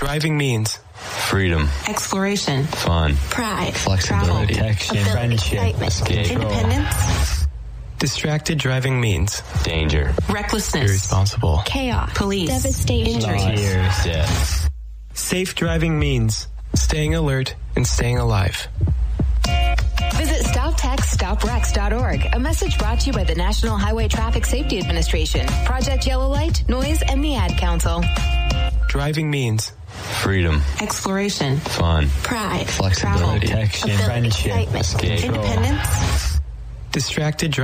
Driving means freedom, exploration, fun, pride, flexibility, travel, protection, ability, friendship, excitement, escape, independence, distracted driving means danger, recklessness, irresponsible, chaos, police, devastation, injury, tears, death. Safe driving means staying alert and staying alive. Visit StopTextStopWrecks.org. A message brought to you by the National Highway Traffic Safety Administration, Project Yellow Light, Noise, and the Ad Council. Driving means Freedom, exploration, fun, pride, flexibility, travel, protection, ability, friendship, excitement, escape, independence, distracted driving.